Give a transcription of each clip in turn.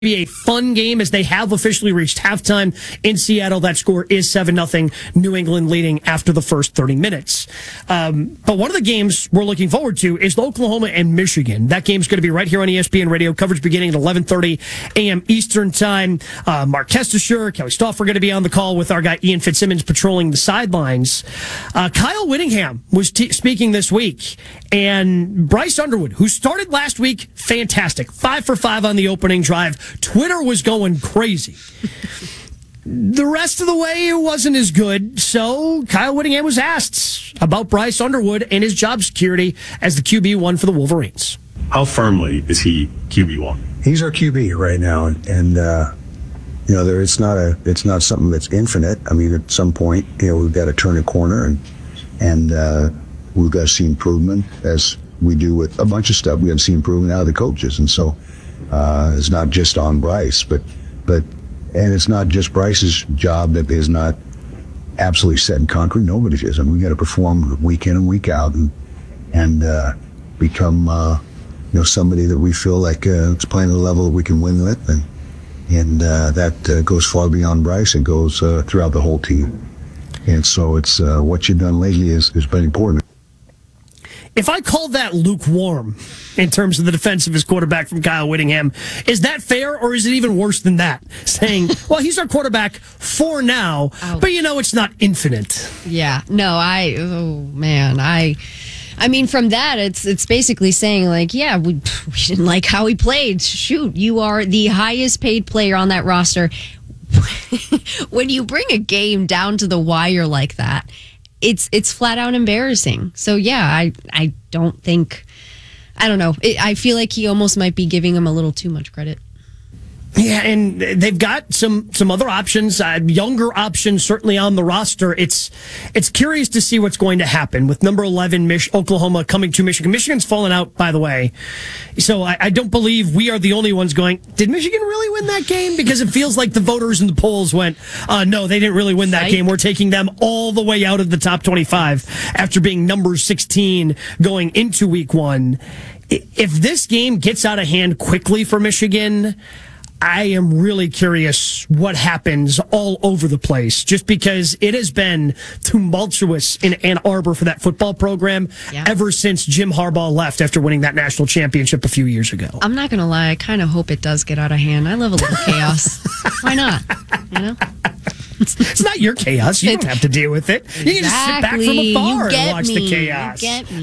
be a fun game as they have officially reached halftime in Seattle. That score is 7-0, New England leading after the first 30 minutes. But one of the games we're looking forward to is Oklahoma and Michigan. That game's going to be right here on ESPN Radio, coverage beginning at 11:30 a.m. Eastern Time. Mark Kestisher, Kelly Stauffer are going to be on the call with our guy Ian Fitzsimmons patrolling the sidelines. Kyle Whittingham was speaking this week, and Bryce Underwood, who started last week, fantastic. 5 for 5 on the opening drive. Twitter was going crazy. The rest of the way, it wasn't as good. So Kyle Whittingham was asked about Bryce Underwood and his job security as the QB1 for the Wolverines. How firmly is he QB1? He's our QB right now, and it's not something that's infinite. I mean, at some point, we've got to turn a corner, and we've got to see improvement, as we do with a bunch of stuff. We got to see improvement out of the coaches, and so it's not just on Bryce, but it's not just Bryce's job that is not absolutely set in concrete. Nobody's is. I mean, we got to perform week in and week out, and become somebody that we feel like is playing at a level that we can win with, and that goes far beyond Bryce. It goes throughout the whole team, and so it's what you've done lately has been important. If I call that lukewarm in terms of the defense of his quarterback from Kyle Whittingham, is that fair, or is it even worse than that? Saying, well, he's our quarterback for now, but it's not infinite. Yeah, no, I mean, from that, it's basically saying, like, yeah, we didn't like how he played. Shoot, you are the highest paid player on that roster. When you bring a game down to the wire like that, it's flat out embarrassing. So, yeah, I don't know. I feel like he almost might be giving him a little too much credit. Yeah, and they've got some other options, younger options certainly on the roster. It's curious to see what's going to happen with number 11 Oklahoma coming to Michigan. Michigan's fallen out, by the way. So I don't believe we are the only ones going, did Michigan really win that game? Because it feels like the voters in the polls went, no, they didn't really win that game. We're taking them all the way out of the top 25 after being number 16 going into week 1. If this game gets out of hand quickly for Michigan, I am really curious what happens all over the place, just because it has been tumultuous in Ann Arbor for that football program ever since Jim Harbaugh left after winning that national championship a few years ago. I'm not going to lie. I kind of hope it does get out of hand. I love a little chaos. Why not? It's not your chaos. You don't have to deal with it. You can just sit back from afar and watch the chaos.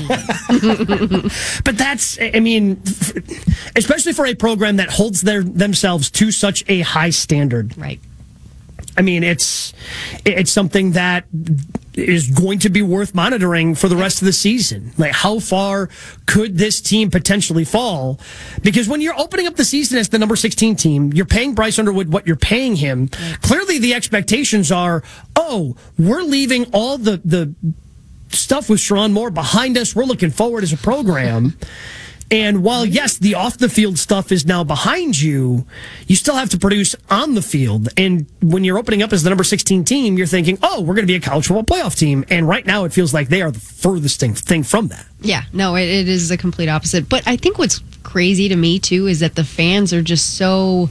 You get me. But that's, I mean, especially for a program that holds themselves to such a high standard. Right. I mean, it's something that is going to be worth monitoring for the rest of the season. Like, how far could this team potentially fall? Because when you're opening up the season as the number 16 team, you're paying Bryce Underwood what you're paying him. Right. Clearly, the expectations are, we're leaving all the stuff with Sherrone Moore behind us. We're looking forward as a program. And while, yes, the off-the-field stuff is now behind you, you still have to produce on the field. And when you're opening up as the number 16 team, you're thinking, we're going to be a college football playoff team. And right now it feels like they are the furthest thing from that. Yeah, no, it is the complete opposite. But I think what's crazy to me, too, is that the fans are just so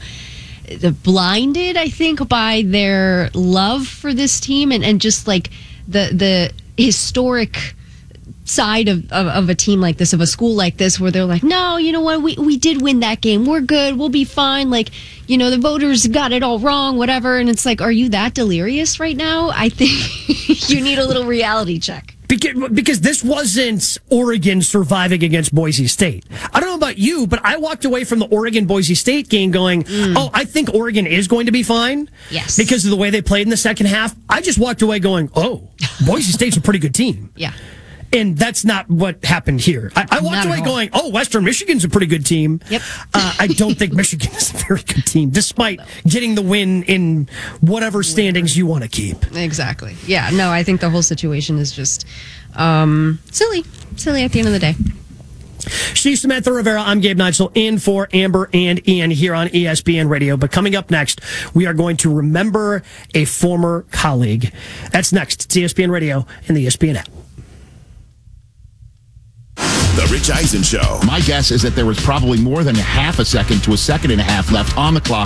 blinded, I think, by their love for this team and just like the historic side of a team like this, of a school like this, where they're like, no, you know what, we did win that game, we're good, we'll be fine, like, the voters got it all wrong, whatever. And it's like, are you that delirious right now? I think you need a little reality check. Because this wasn't Oregon surviving against Boise State. I don't know about you, but I walked away from the Oregon-Boise State game going, I think Oregon is going to be fine. Yes. Because of the way they played in the second half. I just walked away going, Boise State's a pretty good team. Yeah. And that's not what happened here. I walked away going, Western Michigan's a pretty good team. Yep. I don't think Michigan is a very good team, despite getting the win in whatever standings you want to keep. Exactly. Yeah, no, I think the whole situation is just silly at the end of the day. She's Samantha Rivera. I'm Gabe Neitzel, in for Amber and Ian here on ESPN Radio. But coming up next, we are going to remember a former colleague. That's next. It's ESPN Radio and the ESPN app. The Rich Eisen Show. My guess is that there was probably more than a half a second to a second and a half left on the clock